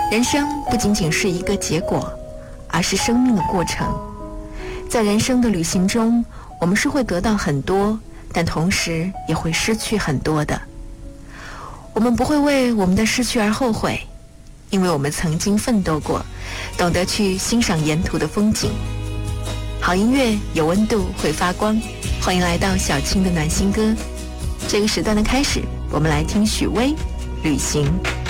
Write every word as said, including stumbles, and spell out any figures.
人生不仅仅是一个结果，而是生命的过程。在人生的旅行中，我们是会得到很多，但同时也会失去很多的。我们不会为我们的失去而后悔，因为我们曾经奋斗过，懂得去欣赏沿途的风景。好音乐有温度，会发光。欢迎来到小青的暖心歌。这个时段的开始，我们来听许巍《旅行》。